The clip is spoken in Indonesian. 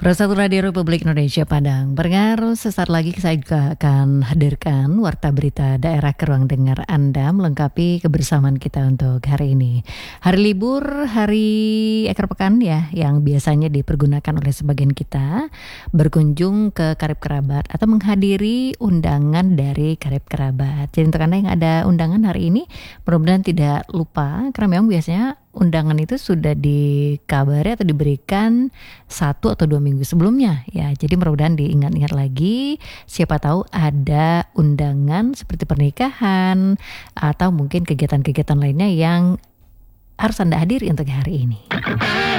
Persatu Radio Republik Indonesia Padang. Pendengar, sesaat lagi saya juga akan hadirkan Warta Berita Daerah ke ruang dengar Anda melengkapi kebersamaan kita untuk hari ini. Hari libur, hari akhir pekan ya, yang biasanya dipergunakan oleh sebagian kita berkunjung ke karib kerabat atau menghadiri undangan dari karib kerabat. Jadi untuk Anda yang ada undangan hari ini, mudah-mudahan tidak lupa karena memang biasanya undangan itu sudah dikabari atau diberikan 1 atau 2 minggu sebelumnya ya. Jadi mudah-mudahan diingat-ingat lagi, siapa tahu ada undangan seperti pernikahan atau mungkin kegiatan-kegiatan lainnya yang harus Anda hadiri untuk hari ini.